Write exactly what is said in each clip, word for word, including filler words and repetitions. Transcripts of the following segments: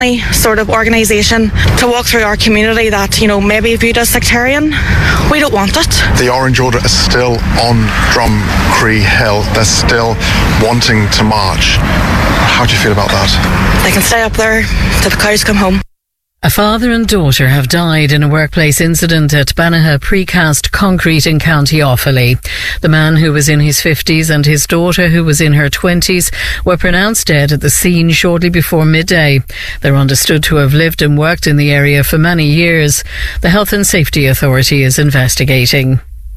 sort of organisation to walk through our community that, you know, maybe viewed as sectarian. We don't want it. The Orange Order is still on Drumcree Hill. They're still wanting to march. How do you feel about that? They can stay up there till the cows come home. A father and daughter have died in a workplace incident at Banagher Precast Concrete in County Offaly. The man, who was in his fifties, and his daughter, who was in her twenties, were pronounced dead at the scene shortly before midday. They're understood to have lived and worked in the area for many years. The Health and Safety Authority is investigating.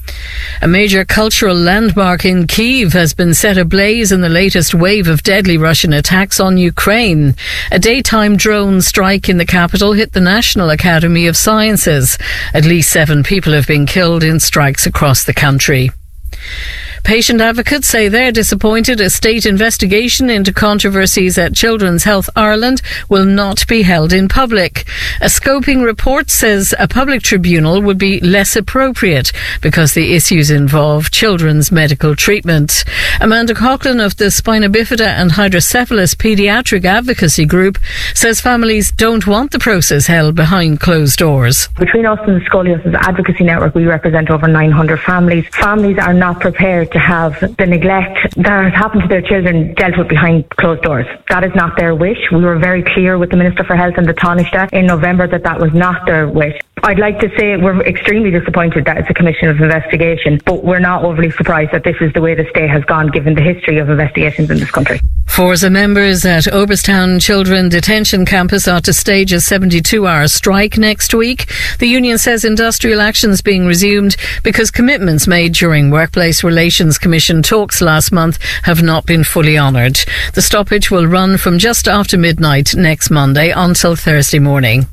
A major cultural landmark in Kyiv has been set ablaze in the latest wave of deadly Russian attacks on Ukraine. A daytime drone strike in the capital hit the National Academy of Sciences. At least seven people have been killed in strikes across the country. Patient advocates say they're disappointed a state investigation into controversies at Children's Health Ireland will not be held in public. A scoping report says a public tribunal would be less appropriate because the issues involve children's medical treatment. Amanda Coughlin of the Spina Bifida and Hydrocephalus Paediatric Advocacy Group says families don't want the process held behind closed doors. Between us and the Scoliosis Advocacy Network, we represent over nine hundred families. Families are not prepared to have the neglect that has happened to their children dealt with behind closed doors. That is not their wish. We were very clear with the Minister for Health and the Taoiseach in November that that was not their wish. I'd like to say we're extremely disappointed that it's a commission of investigation, but we're not overly surprised that this is the way the state has gone given the history of investigations in this country. Forza members at Oberstown Children Detention Campus are to stage a seventy-two hour strike next week. The union says industrial action is being resumed because commitments made during Workplace Relations Commission talks last month have not been fully honoured. The stoppage will run from just after midnight next Monday until Thursday morning.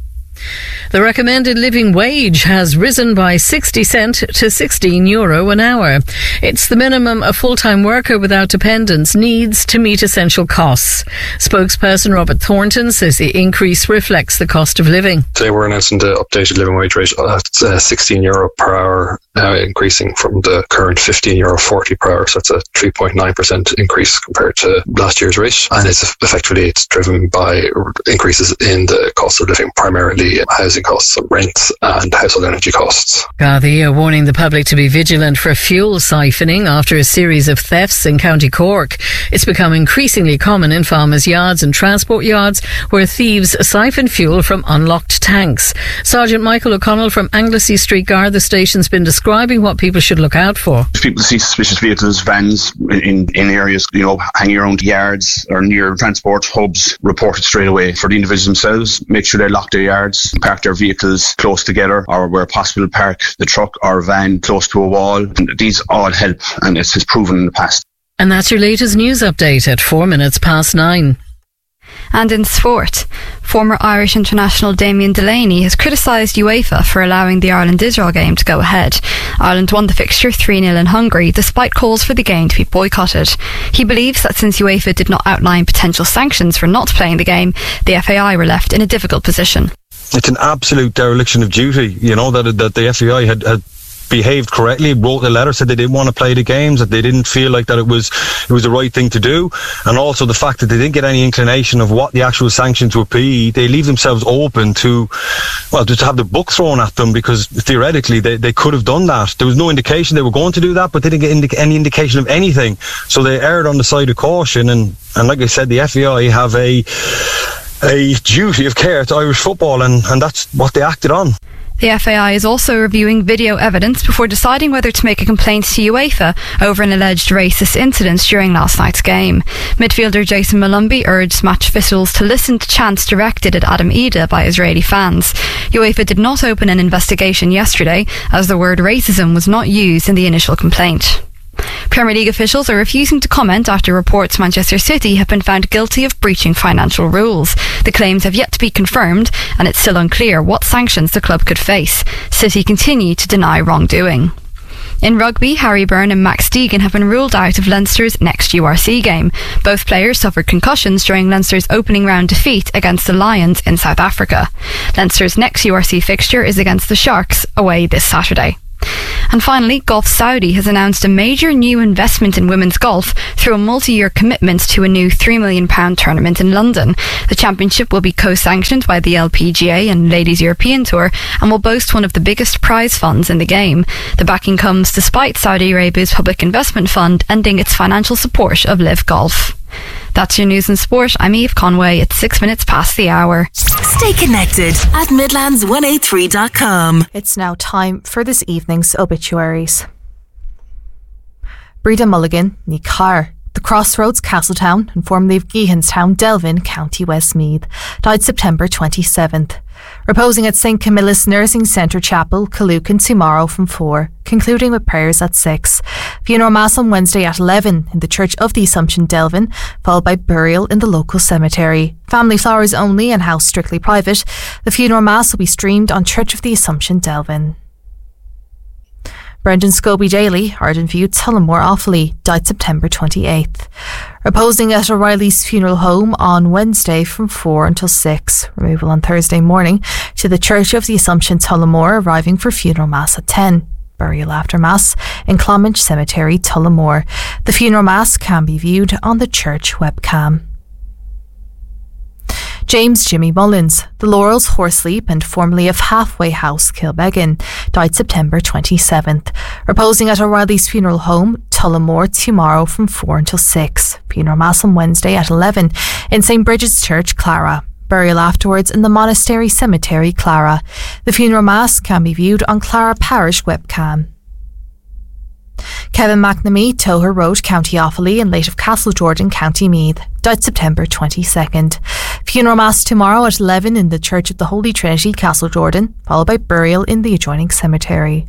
The recommended living wage has risen by sixty cent to sixteen euro an hour. It's the minimum a full-time worker without dependents needs to meet essential costs. Spokesperson Robert Thornton says the increase reflects the cost of living. Today we're announcing the updated living wage rate at uh, sixteen euro per hour, now increasing from the current fifteen euro forty per hour. So it's a three point nine percent increase compared to last year's rate. And it's effectively it's driven by increases in the cost of living, primarily housing costs, rent and household energy costs. Gardaí are warning the public to be vigilant for fuel siphoning after a series of thefts in County Cork. It's become increasingly common in farmers' yards and transport yards where thieves siphon fuel from unlocked tanks. Sergeant Michael O'Connell from Anglesey Street Garda Station's been describing what people should look out for. If people see suspicious vehicles, vans in, in areas, you know, hanging around yards or near transport hubs, report it straight away. For the individuals themselves, make sure they lock their yards, park their vehicles close together, or where possible park the truck or van close to a wall. And these all help, and this has proven in the past. And that's your latest news update at four minutes past nine. And in sport, former Irish international Damien Delaney has criticised UEFA for allowing the Ireland-Israel game to go ahead. Ireland won the fixture three nil in Hungary, despite calls for the game to be boycotted. He believes that since UEFA did not outline potential sanctions for not playing the game, the F A I were left in a difficult position. It's an absolute dereliction of duty, you know, that that the F A I had, had behaved correctly, wrote a letter, said they didn't want to play the games, that they didn't feel like that it was it was the right thing to do, and also the fact that they didn't get any inclination of what the actual sanctions would be. They leave themselves open to, well, just to have the book thrown at them, because theoretically they, they could have done that. There was no indication they were going to do that, but they didn't get indi- any indication of anything, so they erred on the side of caution. And, and like I said, the F A I have a a duty of care to Irish football, and, and that's what they acted on. The F A I is also reviewing video evidence before deciding whether to make a complaint to UEFA over an alleged racist incident during last night's game. Midfielder Jason Malumbi urged match officials to listen to chants directed at Adam Ida by Israeli fans. UEFA did not open an investigation yesterday, as the word racism was not used in the initial complaint. Premier League officials are refusing to comment after reports Manchester City have been found guilty of breaching financial rules. The claims have yet to be confirmed, and it's still unclear what sanctions the club could face. City continue to deny wrongdoing. In rugby, Harry Byrne and Max Deegan have been ruled out of Leinster's next U R C game. Both players suffered concussions during Leinster's opening round defeat against the Lions in South Africa. Leinster's next U R C fixture is against the Sharks away this Saturday. And finally, Golf Saudi has announced a major new investment in women's golf through a multi-year commitment to a new three million pounds tournament in London. The championship will be co-sanctioned by the L P G A and Ladies European Tour and will boast one of the biggest prize funds in the game. The backing comes despite Saudi Arabia's public investment fund ending its financial support of Live Golf. That's your news and sport. I'm Eve Conway. It's six minutes past the hour. Stay connected at Midlands one eighty-three dot com. It's now time for this evening's obituaries. Breda Mulligan, ní Carr, the Crossroads, Castletown, and formerly of Geehanstown, Delvin, County Westmeath, died September twenty-seventh. Reposing at Saint Camillus Nursing Centre Chapel, Calucan, tomorrow from four, concluding with prayers at six. Funeral Mass on Wednesday at eleven in the Church of the Assumption, Delvin, followed by burial in the local cemetery. Family flowers only and house strictly private. The funeral Mass will be streamed on Church of the Assumption, Delvin. Brendan Scobie Daly, Ardent View, Tullamore, Offaly, died September twenty-eighth. Reposing at O'Reilly's funeral home on Wednesday from four until six. Removal on Thursday morning to the Church of the Assumption, Tullamore, arriving for funeral Mass at ten. Burial after Mass in Clonminch Cemetery, Tullamore. The funeral Mass can be viewed on the church webcam. James Jimmy Mullins, the Laurels, Horseleap, and formerly of Halfway House, Kilbeggan, died September twenty-seventh. Reposing at O'Reilly's funeral home, Tullamore, tomorrow from four until six. Funeral Mass on Wednesday at eleven in Saint Bridget's Church, Clara. Burial afterwards in the Monastery Cemetery, Clara. The funeral Mass can be viewed on Clara Parish webcam. Kevin McNamee, Toher Road, County Offaly, and late of Castle Jordan, County Meath, died September twenty-second. Funeral Mass tomorrow at eleven in the Church of the Holy Trinity, Castle Jordan, followed by burial in the adjoining cemetery.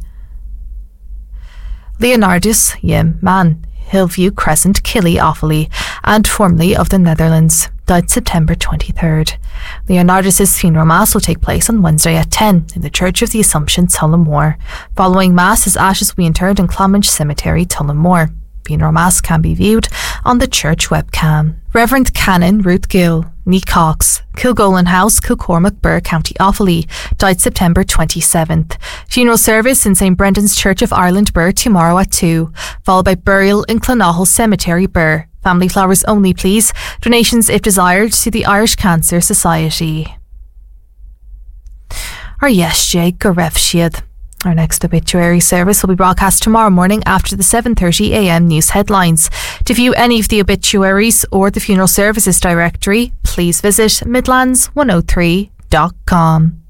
Leonardus Yim Mann, Hillview Crescent, Killy, Offaly, and formerly of the Netherlands, died September twenty-third. Leonardus's funeral Mass will take place on Wednesday at ten in the Church of the Assumption, Tullamore. Following Mass, his ashes will be interred in Clonminch Cemetery, Tullamore. Funeral Mass can be viewed on the church webcam. Reverend Canon Ruth Gill, ní Cox, Kilgolan House, Kilcormac Burr, County Offaly, died September twenty-seventh. Funeral service in Saint Brendan's Church of Ireland, Burr, tomorrow at two, followed by burial in Clonahall Cemetery, Burr. Family flowers only, please. Donations, if desired, to the Irish Cancer Society. Our yes, Jay, go raibh siad. Our next obituary service will be broadcast tomorrow morning after the seven thirty a m news headlines. To view any of the obituaries or the funeral services directory, please visit midlands one oh three dot com.